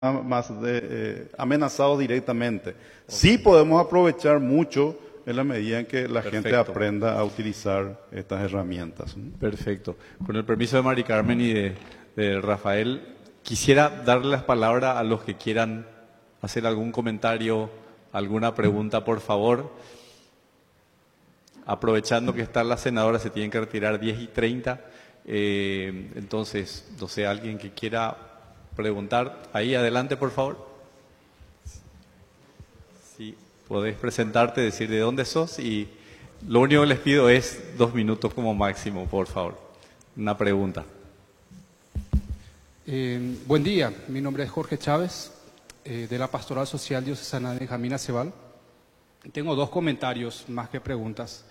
amenazados directamente. Sí podemos aprovechar mucho en la medida en que la gente Perfecto. aprenda a utilizar estas herramientas. Perfecto. Con el permiso de Mari Carmen y de Rafael, quisiera darle las palabras a los que quieran hacer algún comentario, alguna pregunta, por favor. Aprovechando que está la senadora, se tienen que retirar 10:30. Entonces, no sé, alguien que quiera preguntar. Ahí, adelante, por favor. Sí, podés presentarte, decir de dónde sos y lo único que les pido es 2 minutos como máximo, por favor. Una pregunta. Buen día, mi nombre es Jorge Chávez, de la Pastoral Social Diocesana de Benjamín Acebal. Tengo 2 comentarios más que preguntas.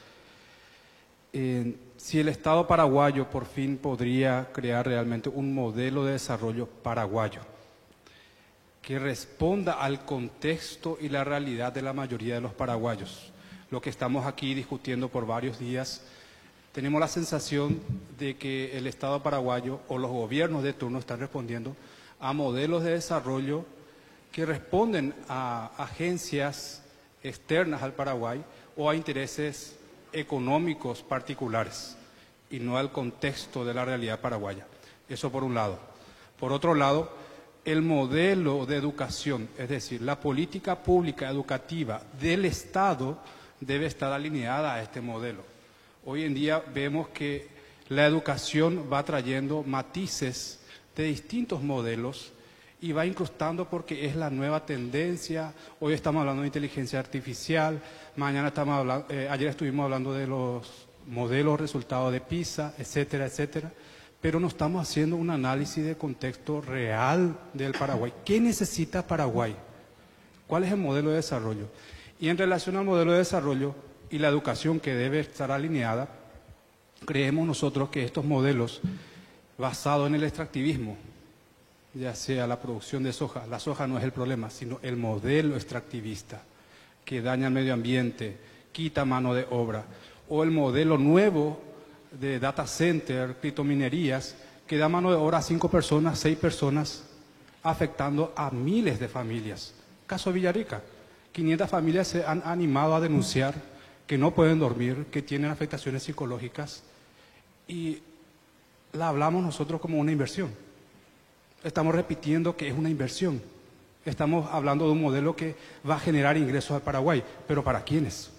Si el Estado paraguayo por fin podría crear realmente un modelo de desarrollo paraguayo que responda al contexto y la realidad de la mayoría de los paraguayos. Lo que estamos aquí discutiendo por varios días, tenemos la sensación de que el Estado paraguayo o los gobiernos de turno están respondiendo a modelos de desarrollo que responden a agencias externas al Paraguay o a intereses económicos particulares y no al contexto de la realidad paraguaya. Eso por un lado. Por otro lado, el modelo de educación, es decir, la política pública educativa del Estado debe estar alineada a este modelo. Hoy en día vemos que la educación va trayendo matices de distintos modelos y va incrustando porque es la nueva tendencia. Hoy estamos hablando de inteligencia artificial, mañana estamos hablando, ayer estuvimos hablando de los modelos resultados de PISA, etcétera, etcétera, pero no estamos haciendo un análisis de contexto real del Paraguay. ¿Qué necesita Paraguay? ¿Cuál es el modelo de desarrollo? Y en relación al modelo de desarrollo y la educación que debe estar alineada, creemos nosotros que estos modelos basados en el extractivismo, ya sea la producción de soja, la soja no es el problema, sino el modelo extractivista que daña el medio ambiente, quita mano de obra, o el modelo nuevo de data center, criptominerías, que da mano de obra a 5 personas, 6 personas, afectando a miles de familias. Caso Villarrica, 500 familias se han animado a denunciar que no pueden dormir, que tienen afectaciones psicológicas, y la hablamos nosotros como una inversión. Estamos repitiendo que es una inversión. Estamos hablando de un modelo que va a generar ingresos al Paraguay, pero ¿para quiénes?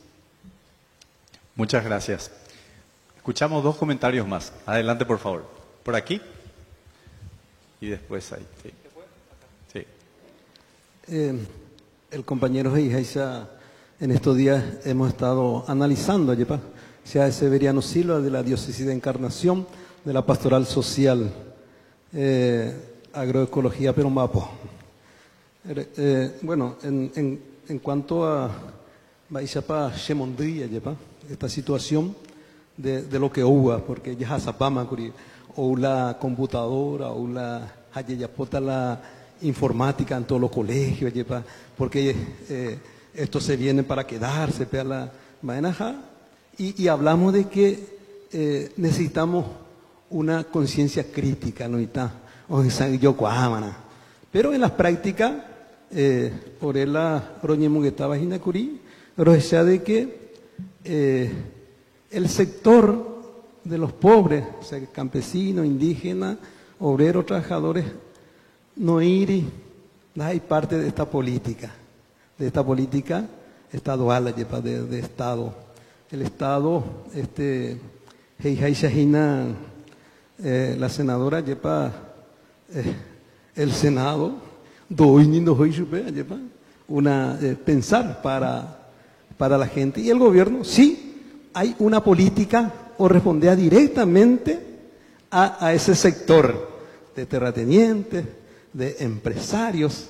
Muchas gracias. Escuchamos 2 comentarios más. Adelante, por favor. Por aquí. Y después ahí. Sí. Sí. El compañero Heijaisa, en estos días hemos estado analizando, sea Severiano Silva de la Diócesis de Encarnación, de la Pastoral Social, Agroecología Perumbapo. Bueno, en cuanto a Baixapa Shemondría, esta situación de lo que hubo, porque ya Zapama, o la computadora, o la Hayayapota, la informática en todos los colegios, porque esto se viene para quedarse, la maneja, y hablamos de que necesitamos una conciencia crítica, ¿no? Pero en las prácticas, por la roñemo que estaba en Curí, pero decía de que el sector de los pobres, o sea, campesinos, indígenas, obreros, trabajadores, no ir, hay parte de esta política estadual, de Estado. El Estado, la senadora, el Senado, pensar para la gente. Y el gobierno, sí, hay una política o respondía directamente a ese sector de terratenientes, de empresarios,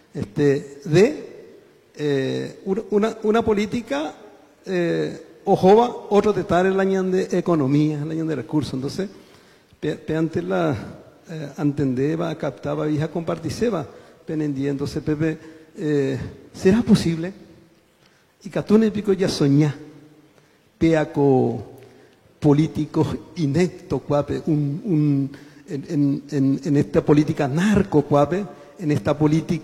una política ojoba, otro detalles el año de economía, el año de recursos. Entonces, ante la antendeba, captaba, vieja comparticeba, pendiéndose, Pepe, ¿será posible? Y Catune pico ya soñá, peaco políticos ineptos, cuape, en esta política narco, cuape, en esta política